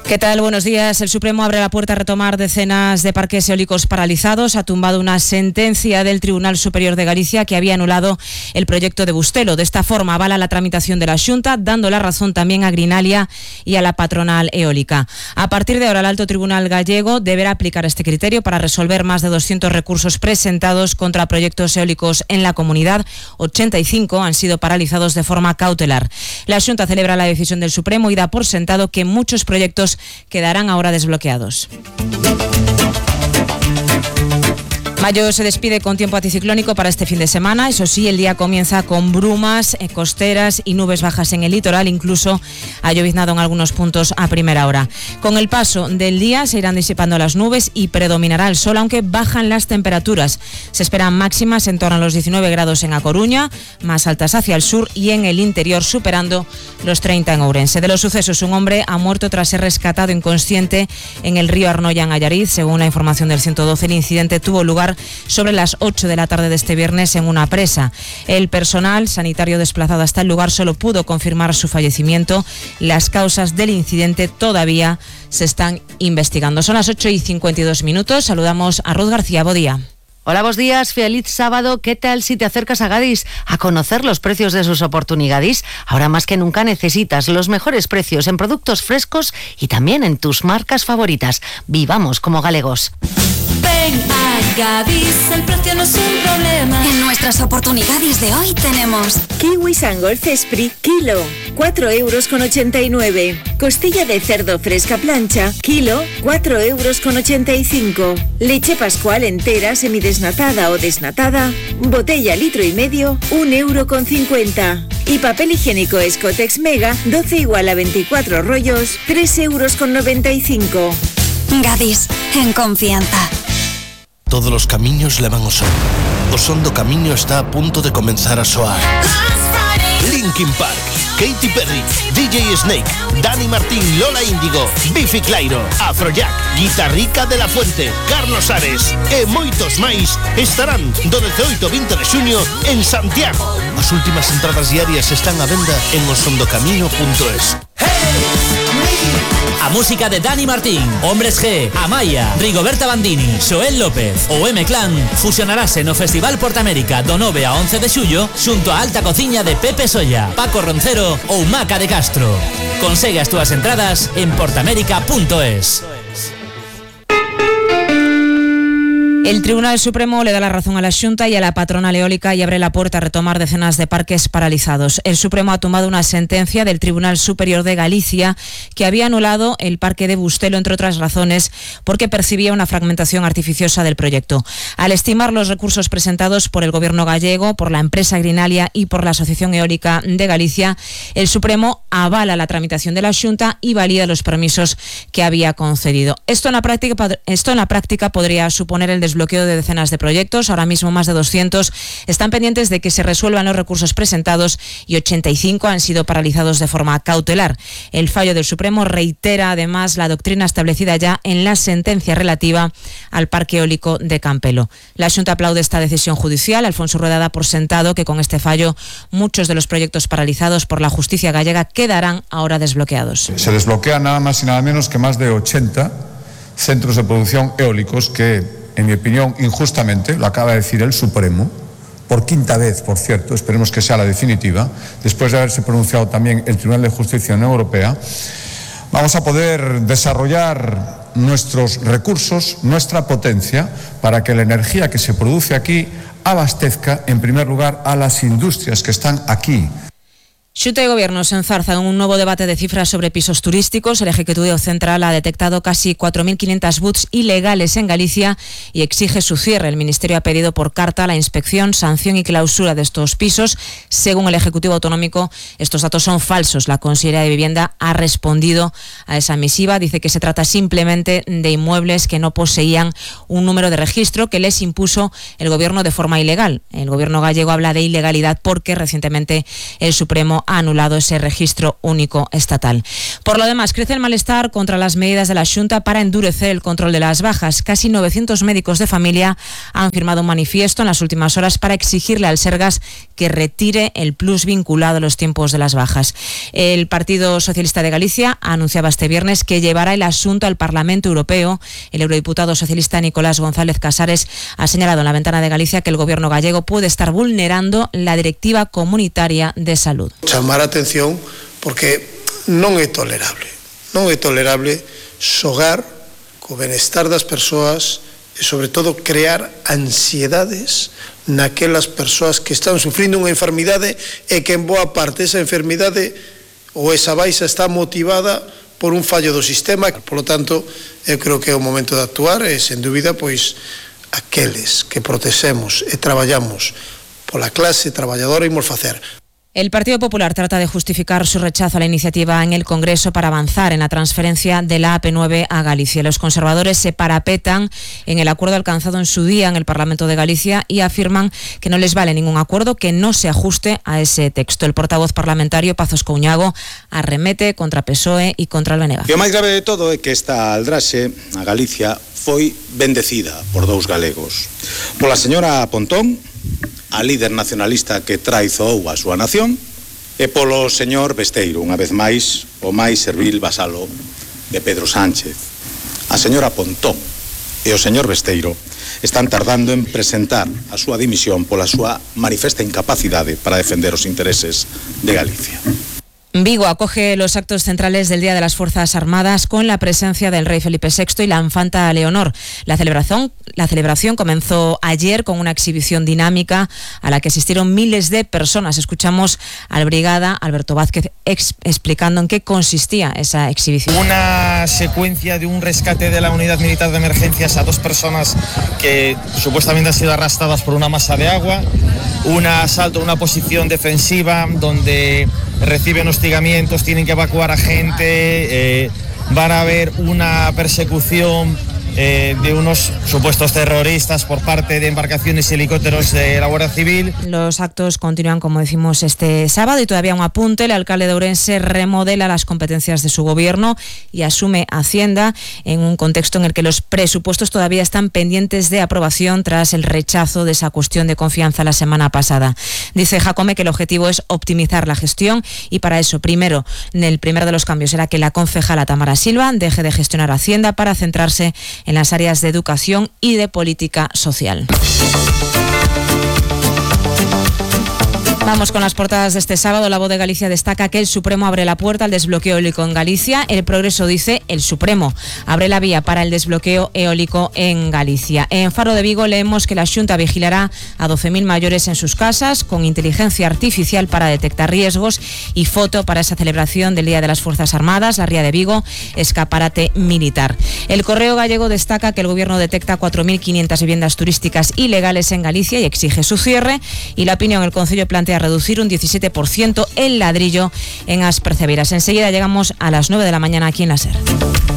¿Qué tal? Buenos días. El Supremo abre la puerta a retomar decenas de parques eólicos paralizados. Ha tumbado una sentencia del Tribunal Superior de Galicia que había anulado el proyecto de Bustelo. De esta forma avala la tramitación de la Xunta, dando la razón también a Grinalia y a la patronal eólica. A partir de ahora, el Alto Tribunal gallego deberá aplicar este criterio para resolver más de 200 recursos presentados contra proyectos eólicos en la comunidad. 85 han sido paralizados de forma cautelar. La Xunta celebra la decisión del Supremo y da por sentado que muchos proyectos quedarán ahora desbloqueados. Mayo se despide con tiempo anticiclónico para este fin de semana. Eso sí, el día comienza con brumas costeras y nubes bajas en el litoral. Incluso ha lloviznado en algunos puntos a primera hora. Con el paso del día se irán disipando las nubes y predominará el sol, aunque bajan las temperaturas. Se esperan máximas en torno a los 19 grados en A Coruña, más altas hacia el sur y en el interior, superando los 30 en Ourense. De los sucesos, un hombre ha muerto tras ser rescatado inconsciente en el río Arnoya, en Allariz. Según la información del 112, el incidente tuvo lugar sobre las 8 de la tarde de este viernes en una presa. El personal sanitario desplazado hasta el lugar solo pudo confirmar su fallecimiento. Las causas del incidente todavía se están investigando. Son las 8:52. Saludamos a Ruth García. Buen día. Hola, buenos días, feliz sábado. ¿Qué tal si te acercas a Gadis a conocer los precios de sus oportunidades? Ahora más que nunca necesitas los mejores precios en productos frescos y también en tus marcas favoritas. Vivamos como galegos. Ven a Gadis, el precio no es un problema. En nuestras oportunidades de hoy tenemos kiwi Sangol Cespri, kilo, 4,89 €. Costilla de cerdo fresca plancha, kilo, 4,85 €. Leche Pascual entera, semidesnatada o desnatada, botella 1,5 litros, 1,50 €. Y papel higiénico Escotex Mega, 12 igual a 24 rollos, 3,95 €. Gadis, en confianza. Todos los camiños levan ao son. O son do camiño está a punto de comenzar a soar. Linkin Park, Katy Perry, DJ Snake, Dani Martín, Lola Índigo, Biffy Clyro, Afrojack, Guitarrica de la Fuente, Carlos Ares e moitos máis estarán do 18 ao 20 de xuño en Santiago. As últimas entradas diarias están á venda en osondocamino.es. A música de Dani Martín, Hombres G, Amaya, Rigoberta Bandini, Xoel López ou M-Clan fusionarase no Festival Portamérica do 9 a 11 de xullo xunto a Alta Cociña de Pepe Solla, Paco Roncero ou Maca de Castro. Consegue as túas entradas en portamérica.es. El Tribunal Supremo le da la razón a la Xunta y a la patronal eólica y abre la puerta a retomar decenas de parques paralizados. El Supremo ha tomado una sentencia del Tribunal Superior de Galicia que había anulado el parque de Bustelo, entre otras razones, porque percibía una fragmentación artificiosa del proyecto. Al estimar los recursos presentados por el Gobierno gallego, por la empresa Grinalia y por la Asociación Eólica de Galicia, el Supremo avala la tramitación de la Xunta y valida los permisos que había concedido. Esto en la práctica podría suponer el desbloqueo de decenas de proyectos. Ahora mismo más de 200 están pendientes de que se resuelvan los recursos presentados y 85 han sido paralizados de forma cautelar. El fallo del Supremo reitera además la doctrina establecida ya en la sentencia relativa al parque eólico de Campelo. La Xunta aplaude esta decisión judicial. Alfonso Rueda da por sentado que con este fallo muchos de los proyectos paralizados por la justicia gallega quedarán ahora desbloqueados. Se desbloquean nada más y nada menos que más de 80 centros de producción eólicos que, en mi opinión, injustamente, lo acaba de decir el Supremo, por quinta vez, por cierto, esperemos que sea la definitiva, después de haberse pronunciado también el Tribunal de Justicia de la Unión Europea, vamos a poder desarrollar nuestros recursos, nuestra potencia, para que la energía que se produce aquí abastezca, en primer lugar, a las industrias que están aquí. Xunta y Gobierno se enzarzan en un nuevo debate de cifras sobre pisos turísticos. El Ejecutivo Central ha detectado casi 4.500 buts ilegales en Galicia y exige su cierre. El Ministerio ha pedido por carta la inspección, sanción y clausura de estos pisos. Según el Ejecutivo Autonómico, estos datos son falsos. La Consellería de Vivienda ha respondido a esa misiva. Dice que se trata simplemente de inmuebles que no poseían un número de registro que les impuso el Gobierno de forma ilegal. El Gobierno gallego habla de ilegalidad porque recientemente el Supremo ha anulado ese registro único estatal. Por lo demás, crece el malestar contra las medidas de la Xunta para endurecer el control de las bajas. Casi 900 médicos de familia han firmado un manifiesto en las últimas horas para exigirle al Sergas que retire el plus vinculado a los tiempos de las bajas. El Partido Socialista de Galicia anunciaba este viernes que llevará el asunto al Parlamento Europeo. El eurodiputado socialista Nicolás González Casares ha señalado en la Ventana de Galicia que el gobierno gallego puede estar vulnerando la Directiva Comunitaria de Salud. Chamar a atención porque non é tolerable xogar co benestar das persoas e, sobre todo, crear ansiedades naquelas persoas que están sufrindo unha enfermidade e que en boa parte esa enfermidade ou esa baixa está motivada por un fallo do sistema. Por lo tanto, eu creo que é o momento de actuar e, sen dúbida, pois, aqueles que protexemos e traballamos pola clase traballadora imos facer. El Partido Popular trata de justificar su rechazo a la iniciativa en el Congreso para avanzar en la transferencia de la AP9 a Galicia. Los conservadores se parapetan en el acuerdo alcanzado en su día en el Parlamento de Galicia y afirman que no les vale ningún acuerdo que no se ajuste a ese texto. El portavoz parlamentario, Pazos Couñago, arremete contra PSOE y contra el BNG. E o máis grave de todo é que esta aldraxe a Galicia foi bendecida por dous galegos. Pola señora Pontón, a líder nacionalista que traizoou a súa nación, e polo señor Besteiro, unha vez máis, o máis servil vasalo de Pedro Sánchez. A señora Pontón e o señor Besteiro están tardando en presentar a súa dimisión pola súa manifesta incapacidade para defender os intereses de Galicia. Vigo acoge los actos centrales del Día de las Fuerzas Armadas con la presencia del rey Felipe VI y la infanta Leonor. La celebración comenzó ayer con una exhibición dinámica a la que asistieron miles de personas. Escuchamos al brigada Alberto Vázquez explicando en qué consistía esa exhibición. Una secuencia de un rescate de la unidad militar de emergencias a dos personas que supuestamente han sido arrastradas por una masa de agua, un asalto a una posición defensiva donde reciben hostigamientos, tienen que evacuar a gente, van a haber una persecución de unos supuestos terroristas por parte de embarcaciones y helicópteros de la Guardia Civil. Los actos continúan, como decimos, este sábado y todavía un apunte. El alcalde de Ourense remodela las competencias de su gobierno y asume Hacienda en un contexto en el que los presupuestos todavía están pendientes de aprobación tras el rechazo de esa cuestión de confianza la semana pasada. Dice Jacome que el objetivo es optimizar la gestión y para eso, primero, el primero de los cambios será que la concejala Tamara Silva deje de gestionar Hacienda para centrarse en las áreas de educación y de política social. Vamos con las portadas de este sábado. La Voz de Galicia destaca que el Supremo abre la puerta al desbloqueo eólico en Galicia. El Progreso dice el Supremo abre la vía para el desbloqueo eólico en Galicia. En Faro de Vigo leemos que la Xunta vigilará a 12.000 mayores en sus casas con inteligencia artificial para detectar riesgos y foto para esa celebración del Día de las Fuerzas Armadas. La Ría de Vigo, escaparate militar. El Correo Gallego destaca que el Gobierno detecta 4.500 viviendas turísticas ilegales en Galicia y exige su cierre. Y La Opinión, el Concello plantea reducir un 17% el ladrillo en As Perceberas. Enseguida llegamos a las 9 de la mañana aquí en la SER.